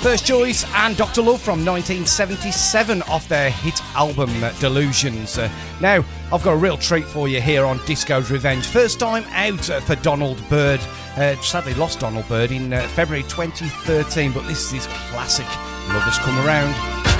First Choice and Dr. Love from 1977 off their hit album Delusions. Now, I've got a real treat for you here on Disco's Revenge. First time out for Donald Byrd. Sadly lost Donald Byrd in February 2013, but this is his classic, Lovers Come Around.